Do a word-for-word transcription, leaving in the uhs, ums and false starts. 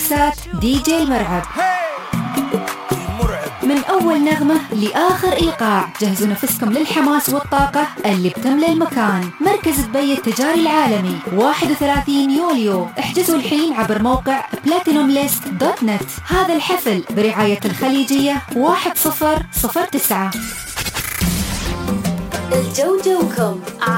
ريمكسات دي جي المرعب. من أول نغمة لآخر إيقاع، جهزوا نفسكم للحماس والطاقة اللي بتملى المكان. مركز دبي التجاري العالمي واحد وثلاثين يوليو. احجزوا الحين عبر موقع بلاتينوم ليست دوت نت. هذا الحفل برعاية الخليجية واحد صفر صفر تسعة. الجو جوكم.